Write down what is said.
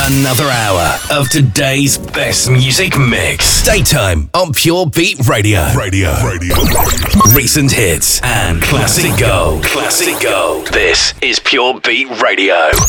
Another hour of today's best music mix. Daytime on Pure Beat Radio. Recent hits and classic gold. This is Pure Beat Radio.